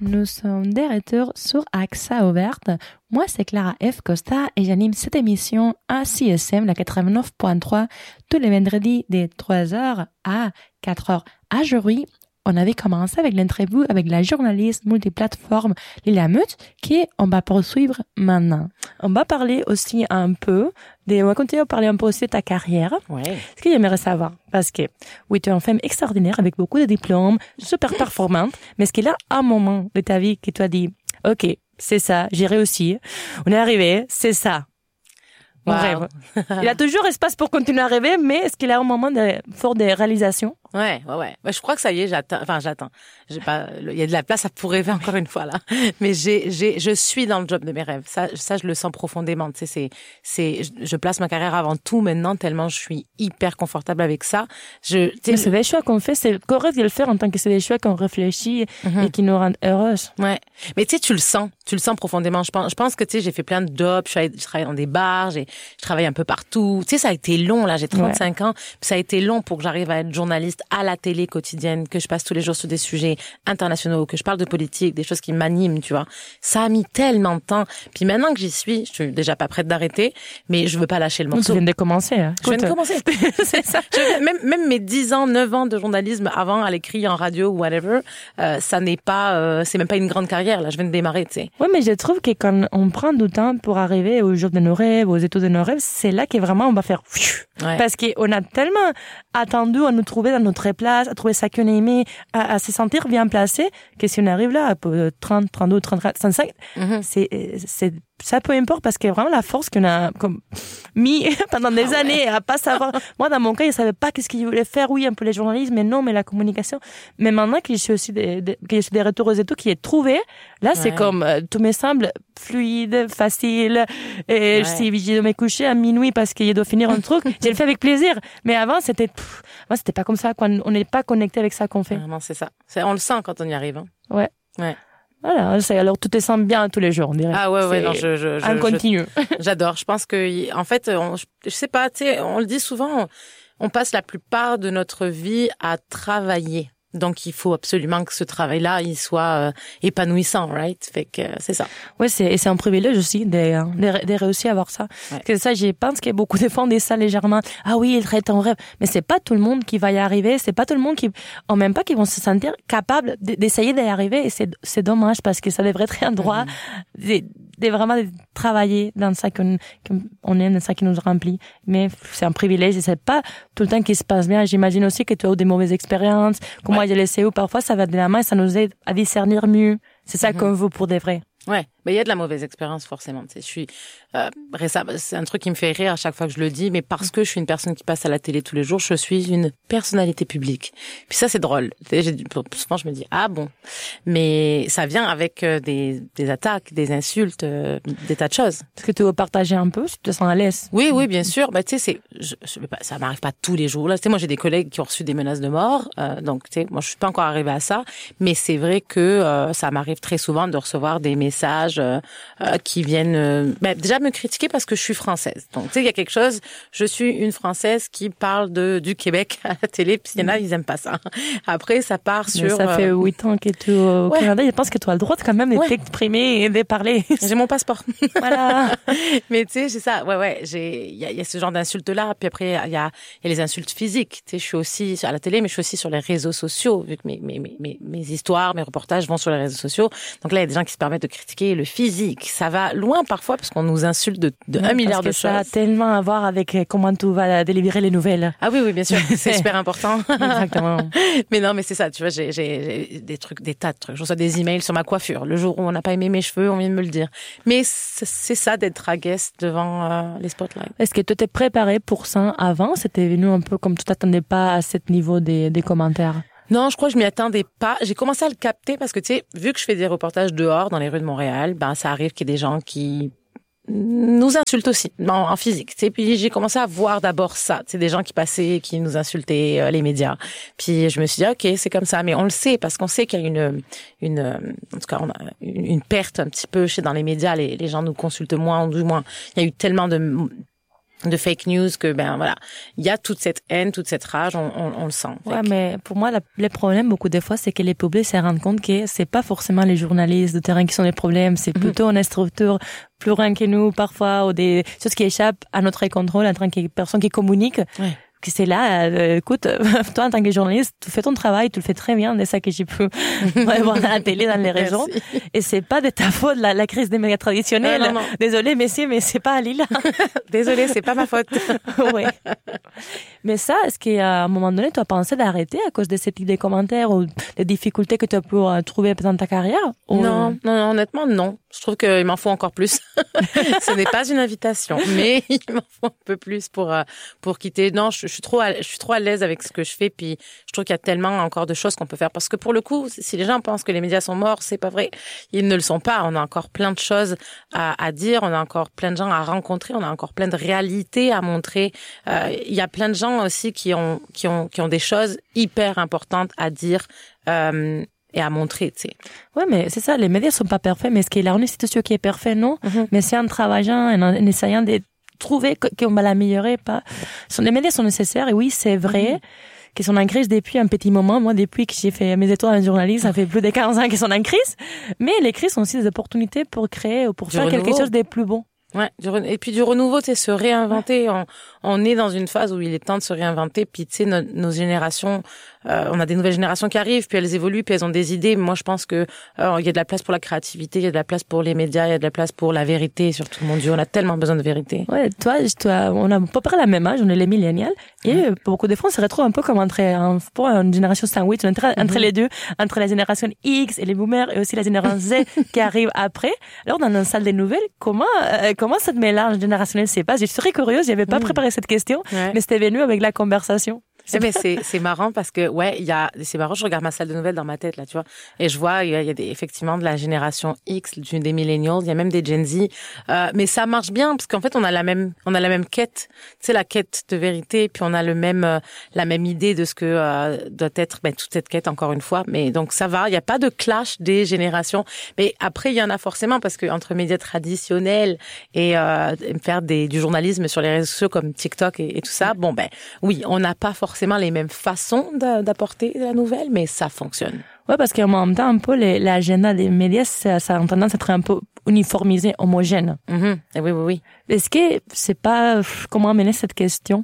Nous sommes de retour sur AXA Ouverte. Moi, c'est Clara F. Costa et j'anime cette émission à CSM, la 89.3, tous les vendredis de 3h à 4h. Aujourd'hui, on avait commencé avec l'interview avec la journaliste multiplateforme Lila Meute, on va poursuivre maintenant. On va parler aussi on va continuer à parler un peu aussi de ta carrière. Ouais. Ce que j'aimerais savoir, parce que, oui, tu es une femme extraordinaire avec beaucoup de diplômes, super performante, mais est-ce qu'il y a un moment de ta vie qui t'a dit, OK, c'est ça, j'ai réussi, on est arrivé, c'est ça. Mon rêve. Il y a toujours espace pour continuer à rêver, mais est-ce qu'il y a un moment fort de réalisation? Ouais. Je crois que ça y est, j'attends. Il y a de la place pour rêver encore une fois, là. Mais je suis dans le job de mes rêves. Ça, je le sens profondément. Tu sais, je place ma carrière avant tout maintenant, tellement je suis hyper confortable avec ça. Mais c'est des choix qu'on fait, c'est correct de le faire en tant que c'est des choix qu'on réfléchit et qui nous rendent heureuses. Ouais. Mais tu sais, tu le sens profondément. Je pense que, tu sais, j'ai fait plein de jobs, je travaille dans des bars, je travaille un peu partout. Tu sais, ça a été long, là, j'ai 35 ans, puis ça a été long pour que j'arrive à être journaliste à la télé quotidienne, que je passe tous les jours sur des sujets internationaux, que je parle de politique, des choses qui m'animent, tu vois. Ça a mis tellement de temps. Puis maintenant que j'y suis, je suis déjà pas prête d'arrêter, mais je veux pas lâcher le morceau. Tu viens de commencer, hein. Je viens de commencer. C'est ça. Même mes 10 ans, 9 ans de journalisme avant, à l'écrit, en radio, whatever, ça n'est pas, c'est même pas une grande carrière, là. Je viens de démarrer, tu sais. Ouais, mais je trouve que quand on prend du temps pour arriver au jour de nos rêves, aux études de nos rêves, c'est là que vraiment on va faire parce qu'on a tellement attendu à nous trouver dans notre place, à trouver ça qu'on aimait, à se sentir bien placé, que si on arrive là à 30, 32, 34, 35, c'est ça peu importe parce que vraiment la force qu'on a comme mis pendant des années à pas savoir. Moi, dans mon cas, je savais pas qu'est-ce qu'il voulait faire. Oui, un peu les journalistes, mais non, mais la communication. Mais maintenant que je suis aussi que je suis des retours aux études qui est trouvé, là, c'est comme, tout me semble fluide, facile, et je dois me coucher à minuit parce qu'il doit finir un truc. Je le fais avec plaisir. Mais avant, c'était pas comme ça, quand on n'est pas connecté avec ça qu'on fait. Vraiment, c'est ça. On le sent quand on y arrive, hein. Ouais. Voilà, alors tu te sens bien tous les jours, on dirait. Ah ouais, non, je continue. J'adore. Je pense que, en fait, je sais pas, tu sais, on le dit souvent, on passe la plupart de notre vie à travailler. Donc, il faut absolument que ce travail-là, il soit épanouissant, right? Fait que c'est ça. Ouais, c'est un privilège aussi de réussir à avoir ça. Ouais. Parce que ça, je pense que beaucoup de fois, on dit ça légèrement. Ah oui, il traite en rêve. Mais c'est pas tout le monde qui va y arriver. C'est pas tout le monde en même pas, qui vont se sentir capables d'essayer d'y arriver. Et c'est dommage parce que ça devrait être un droit de vraiment travailler dans ça qu'on aime, dans ça qui nous remplit. Mais c'est un privilège et c'est pas tout le temps qui se passe bien. J'imagine aussi que tu as eu des mauvaises expériences. Moi, je l'essaie où parfois ça va de la main et ça nous aide à discernir mieux. C'est ça qu'on veut pour des vrais. Ouais, mais il y a de la mauvaise expérience forcément. Tu sais, je suis récemment, c'est un truc qui me fait rire à chaque fois que je le dis, mais parce que je suis une personne qui passe à la télé tous les jours, je suis une personnalité publique. Puis ça, c'est drôle. Tu sais, souvent je me dis ah bon, mais ça vient avec des attaques, des insultes, des tas de choses. Est-ce que tu veux partager un peu, si tu te sens à l'aise? Oui, bien sûr. Bah tu sais, ça m'arrive pas tous les jours. Là, tu sais, moi j'ai des collègues qui ont reçu des menaces de mort, donc tu sais, moi je suis pas encore arrivée à ça, mais c'est vrai que ça m'arrive très souvent de recevoir des messages qui viennent déjà me critiquer parce que je suis française. Donc tu sais, il y a quelque chose, je suis une Française qui parle du Québec à la télé, puis il y en a, ils aiment pas ça. Après ça part sur ça fait 8 ans que tu es au Canada, je pense que tu as le droit quand même de t'exprimer et de parler. J'ai mon passeport. Voilà. Mais tu sais, c'est ça. il y a ce genre d'insultes là, puis après il y a les insultes physiques. Tu sais, je suis aussi à la télé, mais je suis aussi sur les réseaux sociaux vu que mes histoires, mes reportages vont sur les réseaux sociaux. Donc là, il y a des gens qui se permettent de critiquer le physique. Ça va loin parfois parce qu'on nous insulte de 1 milliard de choses. Ça a tellement à voir avec comment tu vas délivrer les nouvelles. Ah oui, bien sûr. C'est super important. Exactement. Mais non, mais c'est ça. Tu vois, j'ai des trucs, des tas de trucs. Je reçois des emails sur ma coiffure. Le jour où on n'a pas aimé mes cheveux, on vient de me le dire. Mais c'est ça d'être à guest devant les spotlights. Est-ce que tu t'es préparé pour ça avant? C'était venu un peu comme tu t'attendais pas à ce niveau des commentaires? Non, je crois que je m'y attendais pas. J'ai commencé à le capter parce que, tu sais, vu que je fais des reportages dehors, dans les rues de Montréal, ça arrive qu'il y ait des gens qui nous insultent aussi, en physique. Tu sais, puis j'ai commencé à voir d'abord ça. Tu sais, des gens qui passaient, qui nous insultaient, les médias. Puis je me suis dit, ok, c'est comme ça. Mais on le sait parce qu'on sait qu'il y a en tout cas, on a une perte un petit peu dans les médias. Les gens nous consultent moins, ou du moins, il y a eu tellement de fake news, que voilà, il y a toute cette haine, toute cette rage, on le sent. Ouais, mais pour moi, le problème beaucoup de fois, c'est que les publics se rendent compte que c'est pas forcément les journalistes de terrain qui sont les problèmes, c'est plutôt une structure plus grande que nous parfois, ou des choses qui échappent à notre contrôle en tant que personne qui communique. Ouais. Que c'est là, écoute, toi en tant que journaliste, tu fais ton travail, tu le fais très bien, c'est ça que j'ai pu voir à la télé, dans les régions. Et c'est pas de ta faute, la crise des médias traditionnels. Non. Désolée, messieurs, mais c'est pas à Lila. Désolée, c'est pas ma faute. Oui. Mais ça, est-ce qu'à un moment donné, tu as pensé d'arrêter à cause de ces types de commentaires ou des difficultés que tu as pu trouver dans ta carrière? Non, honnêtement, non. Je trouve qu'il m'en faut encore plus. Ce n'est pas une invitation, mais il m'en faut un peu plus pour quitter. Non, je suis trop à l'aise avec ce que je fais, puis je trouve qu'il y a tellement encore de choses qu'on peut faire. Parce que pour le coup, si les gens pensent que les médias sont morts, c'est pas vrai. Ils ne le sont pas. On a encore plein de choses à dire. On a encore plein de gens à rencontrer. On a encore plein de réalités à montrer. Il y a plein de gens aussi qui ont des choses hyper importantes à dire. Et à montrer, tu sais. Ouais, mais c'est ça, les médias sont pas parfaits, mais est-ce qu'il y a une institution qui est parfaite? Non. Mais c'est en travaillant, en essayant de trouver qu'on va l'améliorer, pas. Les médias sont nécessaires, et oui, c'est vrai. Qu'ils sont en crise depuis un petit moment. Moi, depuis que j'ai fait mes études en journalisme, ça fait plus de 15 ans qu'ils sont en crise. Mais les crises sont aussi des opportunités pour créer ou pour faire quelque chose de plus bon. Ouais, et puis du renouveau, c'est se réinventer. On est dans une phase où il est temps de se réinventer. Puis tu sais, nos générations, on a des nouvelles générations qui arrivent, puis elles évoluent, puis elles ont des idées. Moi, je pense que il y a de la place pour la créativité, il y a de la place pour les médias, il y a de la place pour la vérité. Surtout, mon Dieu, on a tellement besoin de vérité. Ouais, toi, on a à peu près la même âge, on est les millénials, et pour beaucoup de fois, on se retrouve un peu comme entre une génération sandwich, entre les deux, entre la génération X et les boomers, et aussi la génération Z qui arrive après. Alors, dans une salle des nouvelles, comment ça te mélange générationnel se passe? Je suis très curieuse, j'avais pas préparé cette question, mais c'était venu avec la conversation. Mais c'est marrant parce que c'est marrant, je regarde ma salle de nouvelles dans ma tête là, tu vois, et je vois il y a effectivement de la génération X, des millennials, il y a même des Gen Z, mais ça marche bien parce qu'en fait on a la même quête, tu sais, la quête de vérité, puis on a la même idée de ce que doit être toute cette quête, encore une fois, mais donc ça va, il y a pas de clash des générations, mais après il y en a forcément parce que entre médias traditionnels et faire du journalisme sur les réseaux sociaux comme TikTok et tout ça, oui, on n'a pas forcément les mêmes façons d'apporter la nouvelle, mais ça fonctionne. Ouais, parce qu'en même temps, un peu, l'agenda des médias, ça a tendance à être un peu uniformisé, homogène. Oui. Est-ce que c'est pas, comment amener cette question?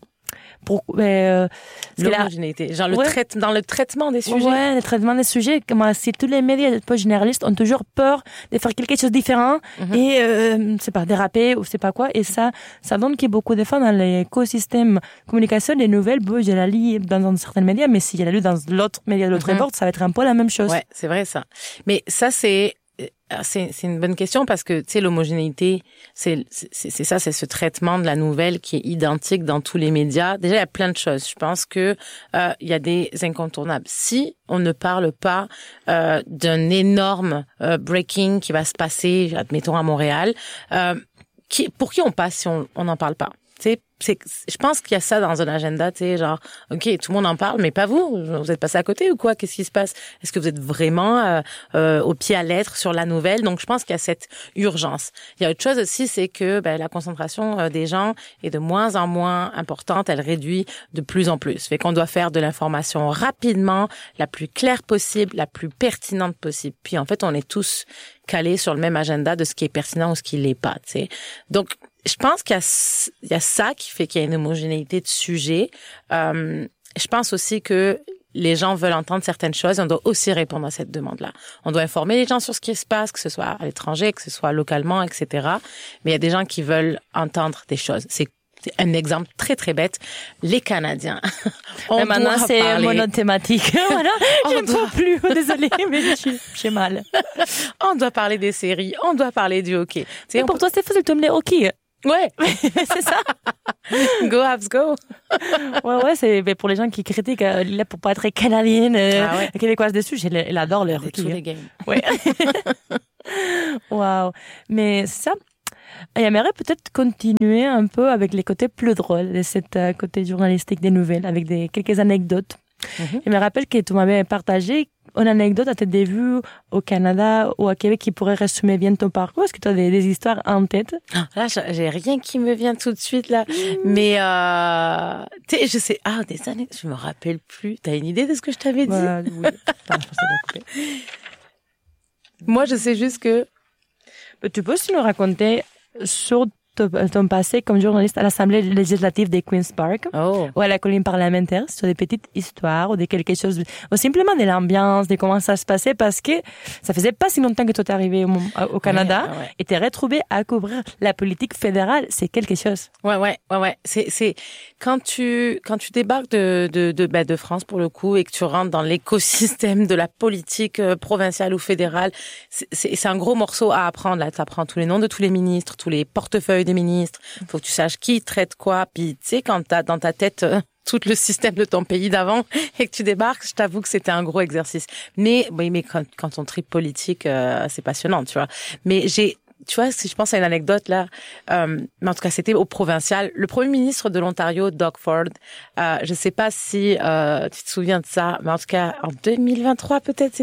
L'homogénéité, genre dans le traitement des sujets. Ouais, le traitement des sujets, comme si tous les médias un peu généralistes ont toujours peur de faire quelque chose de différent et c'est pas déraper ou c'est pas quoi, et ça donne qu'il y a beaucoup de fois dans l'écosystème communication des nouvelles, je la lis dans un certain média, mais si je la lis dans l'autre média de l'autre bord, ça va être un peu la même chose. Ouais, c'est vrai ça. Mais ça c'est une bonne question parce que tu sais, l'homogénéité, c'est ça, c'est ce traitement de la nouvelle qui est identique dans tous les médias. Déjà, il y a plein de choses. Je pense que il y a des incontournables. Si on ne parle pas d'un énorme breaking qui va se passer, admettons à Montréal, pour qui on passe si on n'en parle pas? Tu sais, je pense qu'il y a ça dans un agenda, tu sais, genre, ok, tout le monde en parle, mais pas vous. Vous êtes passé à côté ou quoi? Qu'est-ce qui se passe? Est-ce que vous êtes vraiment au pied à l'être sur la nouvelle? Donc, je pense qu'il y a cette urgence. Il y a autre chose aussi, c'est que la concentration des gens est de moins en moins importante. Elle réduit de plus en plus. Fait qu'on doit faire de l'information rapidement, la plus claire possible, la plus pertinente possible. Puis en fait, on est tous calés sur le même agenda de ce qui est pertinent ou ce qui l'est pas, tu sais. Donc, je pense qu'il y a ça qui fait qu'il y a une homogénéité de sujets. Je pense aussi que les gens veulent entendre certaines choses et on doit aussi répondre à cette demande-là. On doit informer les gens sur ce qui se passe, que ce soit à l'étranger, que ce soit localement, etc. Mais il y a des gens qui veulent entendre des choses. C'est un exemple très très bête. Les Canadiens. Mais maintenant c'est monothématique. Voilà. Je ne peux plus. Désolée, mais j'ai mal. On doit parler des séries. On doit parler du hockey. Mais pour toi, c'est facile de mener hockey. Ouais, c'est ça. Go Habs go. Ouais, c'est pour les gens qui critiquent là pour pas être canadienne, québécoise dessus, elle adore le hockey. Tous les games. Ouais. Wow. Mais c'est ça. J'aimerais peut-être continuer un peu avec les côtés plus drôles de cette côté journalistique des nouvelles, avec quelques anecdotes. Je me rappelle que tu m'avais partagé une anecdote à tes débuts au Canada ou à Québec qui pourrait résumer bien ton parcours? Est-ce que tu as des histoires en tête? Là, j'ai rien qui me vient tout de suite, là. Mais, tu sais, je sais, des années, je me rappelle plus. T'as une idée de ce que je t'avais dit? Oui. Attends, je pensais Moi, je sais juste que... Tu peux aussi nous raconter sur ton passé comme journaliste à l'Assemblée législative des Queen's Park ou à la colline parlementaire, sur des petites histoires ou de quelque chose, ou simplement de l'ambiance, de comment ça se passait, parce que ça faisait pas si longtemps que toi t'es arrivé au Canada et t'es retrouvé à couvrir la politique fédérale. C'est quelque chose. Ouais. C'est quand tu débarques de France pour le coup et que tu rentres dans l'écosystème de la politique provinciale ou fédérale, c'est un gros morceau à apprendre. Là, t'apprends tous les noms de tous les ministres, tous les portefeuilles des ministres. Faut que tu saches qui traite quoi. Puis tu sais, quand t'as dans ta tête tout le système de ton pays d'avant et que tu débarques, je t'avoue que c'était un gros exercice. Mais quand on tripe politique, c'est passionnant, tu vois. Mais tu vois, si je pense à une anecdote là, mais en tout cas c'était au provincial, le premier ministre de l'Ontario, Doug Ford, je sais pas si tu te souviens de ça, mais en tout cas en 2023 peut-être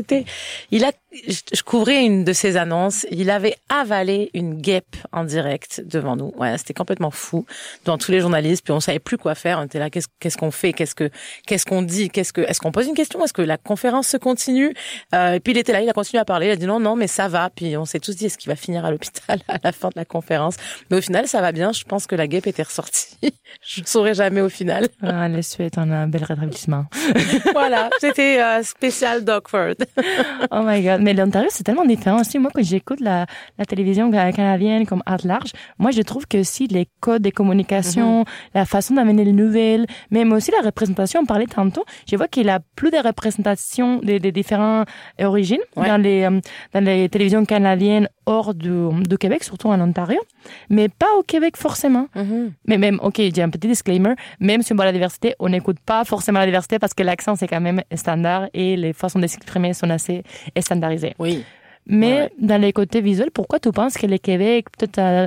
je couvrais une de ses annonces, il avait avalé une guêpe en direct devant nous. Ouais, c'était complètement fou devant tous les journalistes, puis on savait plus quoi faire, on était là, qu'est-ce qu'on fait, qu'est-ce qu'on dit, est-ce qu'on pose une question, est-ce que la conférence se continue, et puis il était là, il a continué à parler, il a dit non mais ça va, puis on s'est tous dit est-ce qu'il va finir à l'hôpital à la fin de la conférence, mais au final ça va bien, je pense que la guêpe était ressortie. Je ne saurais jamais au final. Les souhaite un bel rétablissement. Voilà, c'était spécial Doug Ford. Oh my god, mais l'Ontario c'est tellement différent aussi. Moi quand j'écoute la télévision canadienne comme at large, moi je trouve que aussi les codes de communication, la façon d'amener les nouvelles, même aussi la représentation, on parlait tantôt, je vois qu'il y a plus de représentation des différentes origines dans les télévisions canadiennes hors du Québec, surtout en Ontario, mais pas au Québec forcément. Mais même, j'ai un petit disclaimer, même si on voit la diversité, on n'écoute pas forcément la diversité parce que l'accent c'est quand même standard et les façons de s'exprimer sont assez standardisées. Oui. Mais dans les côtés visuels, pourquoi tu penses que le Québec peut-être a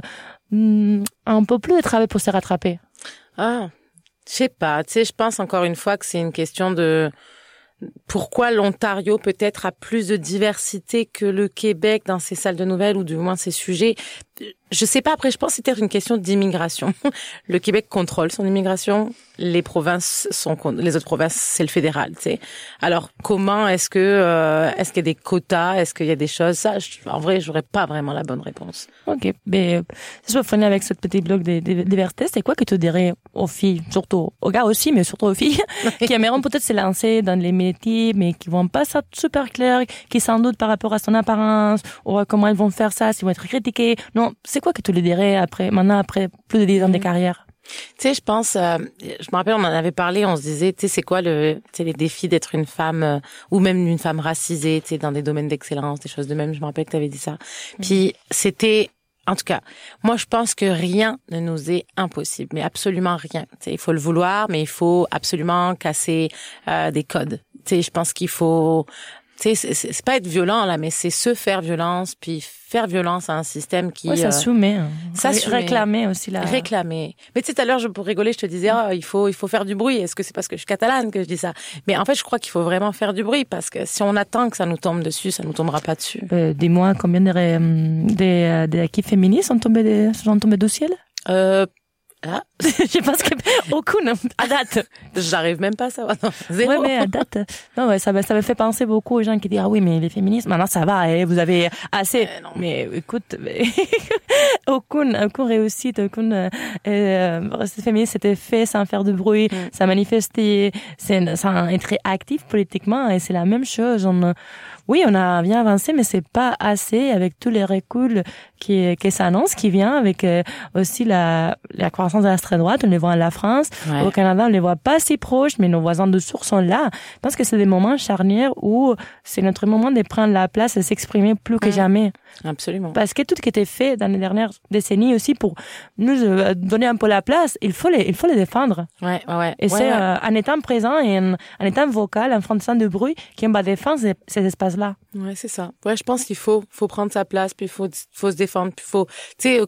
un peu plus de travail pour se rattraper? Je sais pas. Tu sais, je pense encore une fois que c'est une question de pourquoi l'Ontario peut-être a plus de diversité que le Québec dans ses salles de nouvelles ou du moins ses sujets. Je sais pas, après je pense que c'était une question d'immigration. Le Québec contrôle son immigration, les autres provinces c'est le fédéral, tu sais. Alors comment est-ce qu'il y a des quotas, est-ce qu'il y a des choses, ça en vrai, j'aurais pas vraiment la bonne réponse. OK, mais si je veux finir avec ce petit bloc de diversité, c'est quoi que tu dirais aux filles, surtout aux gars aussi, mais surtout aux filles qui aimeraient peut-être se lancer dans les métiers mais qui vont pas ça super clair, qui sans doute par rapport à son apparence ou à comment elles vont faire ça, s'ils vont être critiqués. Non, c'est quoi que tu les dirais après plus de 10 ans de carrière? Tu sais, je pense, je me rappelle, on en avait parlé, on se disait, tu sais, c'est quoi les défis d'être une femme, ou même une femme racisée, tu sais, dans des domaines d'excellence, des choses de même, je me rappelle que tu avais dit ça. Puis, c'était, en tout cas, moi, je pense que rien ne nous est impossible, mais absolument rien. Tu sais, il faut le vouloir, mais il faut absolument casser, des codes. Tu sais, je pense qu'il faut, tu sais, c'est pas être violent, là, mais c'est se faire violence, puis faire violence à un système qui... ça soumet. Ça réclamer aussi la... Réclamer. Mais tu sais, tout à l'heure, pour rigoler, je te disais, il faut faire du bruit. Est-ce que c'est parce que je suis catalane que je dis ça? Mais en fait, je crois qu'il faut vraiment faire du bruit, parce que si on attend que ça nous tombe dessus, ça nous tombera pas dessus. Dis-moi, combien des acquis féministes sont tombés du ciel? Je pense que aucune à date. J'arrive même pas à savoir. Non, zéro. Ouais, mais à date. Non, ouais, ça me fait penser beaucoup aux gens qui disent oui, mais les féministes, maintenant ça va, vous avez assez. Non. Mais écoute, aucune réussite, aucune féministe s'était fait sans faire de bruit, sans manifester, sans être actif politiquement, et c'est la même chose. Oui, on a bien avancé, mais c'est pas assez avec tous les reculs qui s'annoncent, qui vient avec aussi la croissance de l'extrême droite. On les voit en la France. Ouais. Au Canada, on les voit pas si proches, mais nos voisins de source sont là. Je pense que c'est des moments charnières où c'est notre moment de prendre la place et s'exprimer plus que jamais. Absolument. Parce que tout ce qui était fait dans les dernières décennies aussi pour nous donner un peu la place, il faut les défendre. Ouais. Et c'est en étant présent et en étant vocal, en faisant de bruit, qu'on va défendre ces espaces-là. Ouais, c'est ça. Ouais, je pense qu'il faut prendre sa place, puis il faut se défendre, puis tu sais,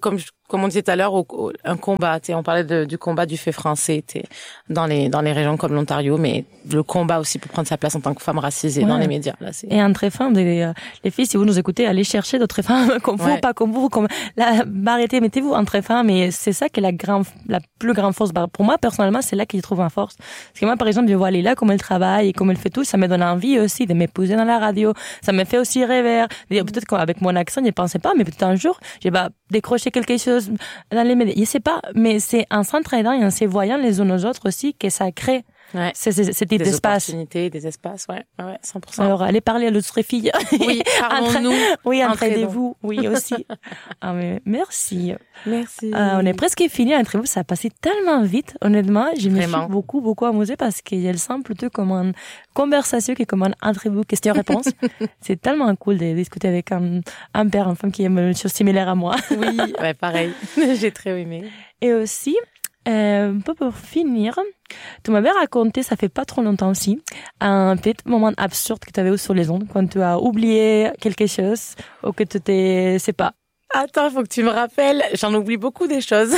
comme on disait tout à l'heure, un combat. On parlait du combat du fait français dans les régions comme l'Ontario, mais le combat aussi pour prendre sa place en tant que femme racisée dans les médias. Là, et entre femmes, les filles, si vous nous écoutez, allez chercher d'autres femmes comme vous, pas comme vous, arrêtez, mettez-vous entre femmes, et c'est ça qui est la plus grande force. Pour moi, personnellement, c'est là que je trouve ma force. Parce que moi, par exemple, je vois Lila, comme elle travaille et comme elle fait tout, ça me donne envie aussi de m'épouser dans la radio. Ça me fait aussi rêver. Peut-être qu'avec mon accent, je ne pensais pas, mais peut-être un jour, je vais décrocher quelque chose dans les médias. Je sais pas, mais c'est en s'entraidant et en se voyant les uns aux autres aussi que ça crée ce type d'espace. Des opportunités, des espaces, ouais, 100%. Alors, allez parler à l'autre fille. Oui, parlons-nous. Oui, entraidez-vous. Oui, aussi. Mais merci. Merci. On est presque fini entre vous. Ça a passé tellement vite, honnêtement. Je me suis beaucoup amusée parce qu'il y a le sent plutôt comme une conversation que comme un entre-vous, question-réponse. C'est tellement cool de discuter avec un père, une femme qui aime une chose similaire à moi. Oui, pareil. J'ai très aimé. Et aussi, un peu pour finir, tu m'avais raconté, ça fait pas trop longtemps aussi, un petit moment absurde que tu avais eu sur les ondes quand tu as oublié quelque chose ou que tu t'es, c'est pas. Attends, faut que tu me rappelles. J'en oublie beaucoup des choses.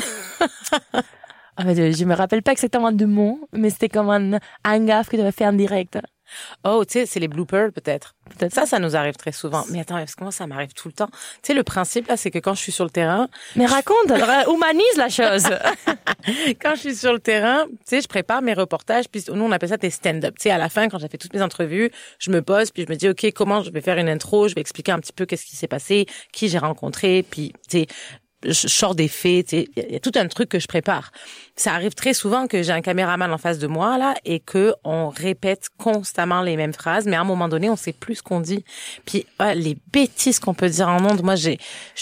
Je me rappelle pas exactement du mot, mais c'était comme un gaffe que tu avais fait en direct. Oh, tu sais, c'est les bloopers, peut-être. Ça nous arrive très souvent. Mais attends, parce que moi, ça m'arrive tout le temps. Tu sais, le principe, là, c'est que quand je suis sur le terrain... Mais raconte, humanise la chose. Quand je suis sur le terrain, tu sais, je prépare mes reportages, puis nous, on appelle ça des stand-up. Tu sais, à la fin, quand j'ai fait toutes mes entrevues, je me pose, puis je me dis, OK, comment je vais faire une intro, je vais expliquer un petit peu qu'est-ce qui s'est passé, qui j'ai rencontré, puis, tu sais, je sors des faits, tu sais, il y a tout un truc que je prépare. Ça arrive très souvent que j'ai un caméraman en face de moi, là, et que on répète constamment les mêmes phrases, mais à un moment donné, on sait plus ce qu'on dit. Puis, les bêtises qu'on peut dire en ondes, moi, j'ai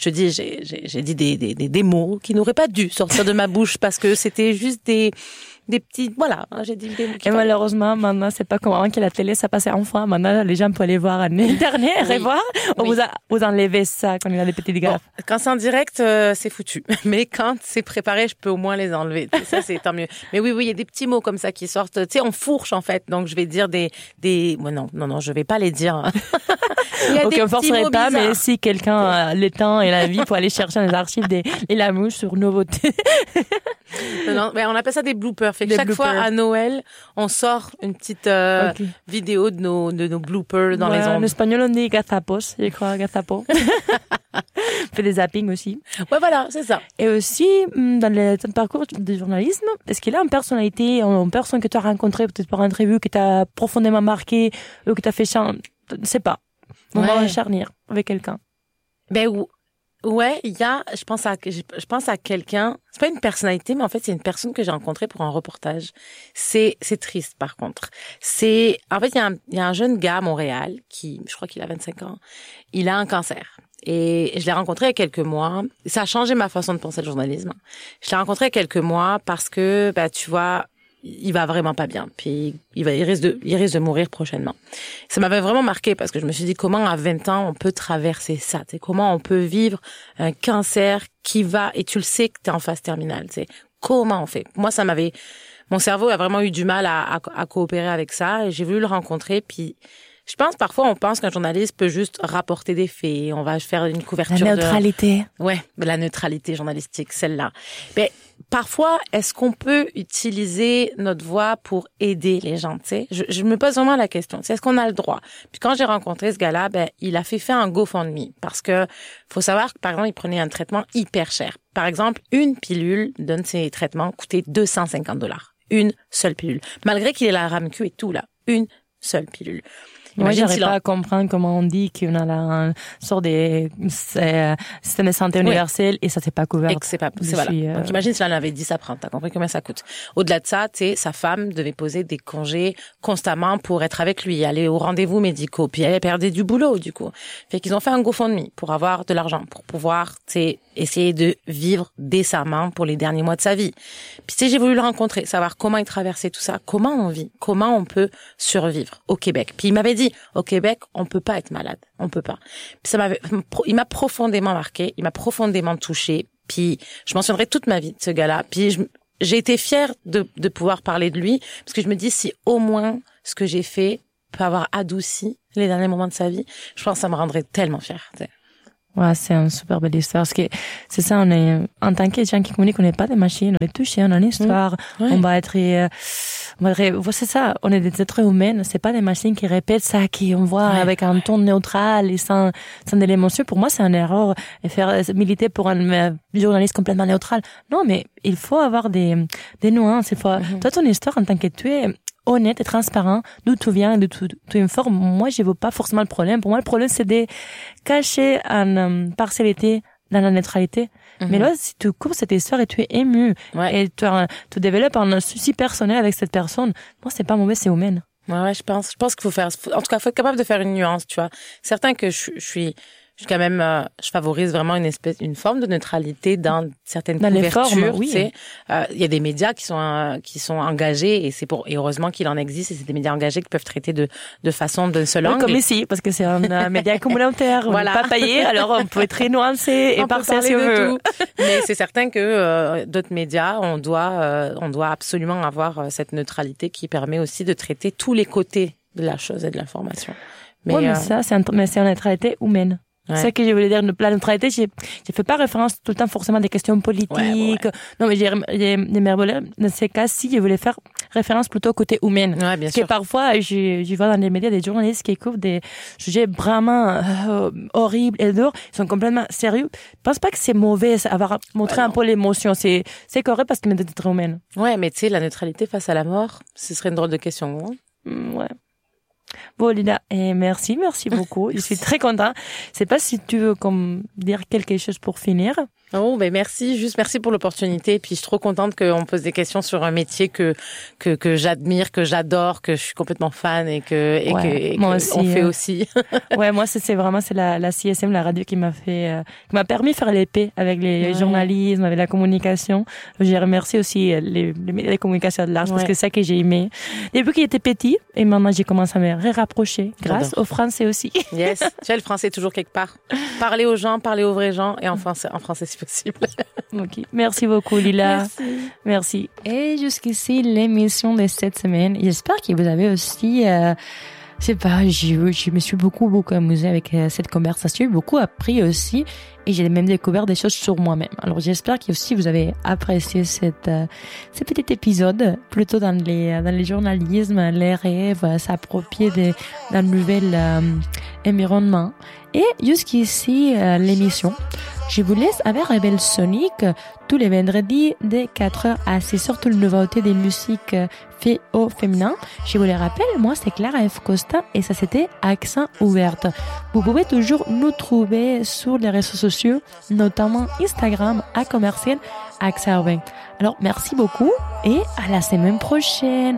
dit des mots qui n'auraient pas dû sortir de ma bouche parce que c'était juste des petits, voilà, j'ai dit des mots. Et malheureusement, maintenant, c'est pas comme avant que la télé, ça passait enfin. Maintenant, les gens peuvent aller voir l'année dernière et voir. Oui. Vous enlevez ça quand il y a des petits gaffes. Bon, quand c'est en direct, c'est foutu. Mais quand c'est préparé, je peux au moins les enlever. Ça, c'est tant mieux. Mais oui, il y a des petits mots comme ça qui sortent. Tu sais, on fourche, en fait. Donc, je vais dire ouais, non, je vais pas les dire. Ok, on forcerait pas, mais si quelqu'un a le temps et la vie pour aller chercher dans les archives et la mouche sur Nouveauté. Non, mais on appelle ça des bloopers. Fait que chaque fois à Noël, on sort une petite vidéo de nos bloopers dans les ondes. En espagnol, on dit gazapos, je crois, gazapo. On fait des zappings aussi. Ouais, voilà, c'est ça. Et aussi, dans ton parcours de journalisme, est-ce qu'il y a une personnalité, une personne que tu as rencontrée, peut-être par interview, qui t'a profondément marqué, ou que t'as fait je sais pas, moment charnière avec quelqu'un? Ouais, il y a, je pense à quelqu'un, c'est pas une personnalité, mais en fait, c'est une personne que j'ai rencontrée pour un reportage. C'est triste, par contre. En fait, il y a un jeune gars à Montréal je crois qu'il a 25 ans. Il a un cancer. Et je l'ai rencontré il y a quelques mois. Ça a changé ma façon de penser le journalisme. Je l'ai rencontré il y a quelques mois parce que, tu vois, il va vraiment pas bien. Puis il risque de mourir prochainement. Ça m'avait vraiment marqué parce que je me suis dit comment à 20 ans on peut traverser ça, tu sais, comment on peut vivre un cancer qui va et tu le sais que t'es en phase terminale, tu sais. Comment on fait? Moi mon cerveau a vraiment eu du mal à coopérer avec ça et j'ai voulu le rencontrer puis je pense parfois on pense qu'un journaliste peut juste rapporter des faits, on va faire une couverture la neutralité. Ouais, la neutralité journalistique, celle-là. Mais parfois, est-ce qu'on peut utiliser notre voix pour aider les gens, tu sais? Je me pose vraiment la question, est-ce qu'on a le droit? Puis quand j'ai rencontré ce gars-là, il a fait un GoFundMe parce que faut savoir que par exemple, il prenait un traitement hyper cher. Par exemple, une pilule d'un de ces traitements coûtait $250. Une seule pilule. Malgré qu'il ait la RAMQ et tout là, une seule pilule. Moi, j'arrive pas à comprendre comment on dit qu'on a une sorte de système de santé universel et ça c'est pas couvert. Et que c'est pas, voilà. Donc, imagine si elle avait 10 à prendre. T'as compris combien ça coûte. Au-delà de ça, tu sais, sa femme devait poser des congés constamment pour être avec lui, aller aux rendez-vous médicaux. Puis elle perdait du boulot, du coup. Fait qu'ils ont fait un GoFundMe pour avoir de l'argent, pour pouvoir, tu sais, essayer de vivre décemment pour les derniers mois de sa vie. Puis tu sais, j'ai voulu le rencontrer, savoir comment il traversait tout ça, comment on vit, comment on peut survivre au Québec. Puis il m'avait dit, au Québec, on peut pas être malade, on peut pas. Puis il m'a profondément marqué, il m'a profondément touché. Puis je mentionnerai toute ma vie de ce gars-là. Puis j'ai été fière de pouvoir parler de lui parce que je me dis si au moins ce que j'ai fait peut avoir adouci les derniers moments de sa vie, je pense que ça me rendrait tellement fière. T'sais. Ouais, c'est une super belle histoire. Parce que c'est ça, on est, en tant que gens qui communiquent, on n'est pas des machines, on est touchés, on a une histoire, on va être, c'est ça, on est des êtres humains, c'est pas des machines qui répètent ça, qui on voit avec un ton neutral et sans de l'émotion. Pour moi, c'est une erreur, militer pour un journaliste complètement neutral. Non, mais il faut avoir des nuances, il faut, toi, ton histoire, en tant que tu es honnête et transparent, d'où tu viens, d'où tu informes. Moi, je vois pas forcément le problème. Pour moi, le problème, c'est de cacher une partialité dans la neutralité. Mais là, si tu coupes cette histoire et tu es ému, et tu développes un souci personnel avec cette personne, moi, c'est pas mauvais, c'est humain. Ouais, je pense qu'il faut faire, en tout cas, faut être capable de faire une nuance, tu vois. Certain que je suis quand même, je favorise vraiment une forme de neutralité dans certaines couvertures. Les formes, oui. Tu sais, il y a des médias qui sont engagés et et heureusement qu'il en existe et c'est des médias engagés qui peuvent traiter de façon d'une seule langue. Comme ici, parce que c'est un média communautaire. Voilà. On n'est pas payé, alors on peut être très nuancé et partir si on veut. Mais c'est certain que d'autres médias, on doit absolument avoir cette neutralité qui permet aussi de traiter tous les côtés de la chose et de l'information. Mais ça, c'est une neutralité humaine. Ouais. C'est ça que je voulais dire. La neutralité, je fais pas référence tout le temps forcément à des questions politiques. Ouais. Non, mais dans ces cas-ci, je voulais faire référence plutôt au côté humain. Ouais, bien sûr. Que parfois, je vois dans les médias des journalistes qui couvrent des sujets vraiment horribles et durs. Ils sont complètement sérieux. Je pense pas que c'est mauvais avoir montré un peu l'émotion. C'est correct parce que c'est très humain. Ouais, mais tu sais, la neutralité face à la mort, ce serait une drôle de question. Ouais. Bon, Lila, merci beaucoup. Je suis très contente. Je sais pas si tu veux dire quelque chose pour finir. Oh, ben merci pour l'opportunité. Et puis je suis trop contente qu'on pose des questions sur un métier que j'admire, que j'adore, que je suis complètement fan et moi aussi, on fait aussi. Ouais, moi c'est la CSM, la radio qui m'a permis de faire l'épée avec les journalismes, avec la communication. Je remercie aussi les communications de l'art parce que c'est ça que j'ai aimé. Depuis qu'il était petit et maintenant j'ai commencé à me rapprocher grâce au français aussi. Yes, tu sais, le français est toujours quelque part. Parler aux gens, parler aux vrais gens et en français si possible. Ok. Merci beaucoup, Lila. Merci. Et jusqu'ici, l'émission de cette semaine. J'espère que vous avez aussi, je sais pas, je me suis beaucoup amusée avec cette conversation, beaucoup appris aussi, et j'ai même découvert des choses sur moi-même. Alors j'espère que aussi vous avez apprécié ce petit épisode, plutôt dans les journalismes, les rêves, s'approprier d'un nouvel environnement. Et jusqu'ici, l'émission. Je vous laisse avec Rebelle Sonic tous les vendredis de 4h à 6h, toutes les nouveautés des musiques au féminin. Je vous les rappelle, moi c'est Clara F. Costa et ça c'était Accent Ouverte. Vous pouvez toujours nous trouver sur les réseaux sociaux, notamment Instagram @Accent Ouvert. Alors merci beaucoup et à la semaine prochaine.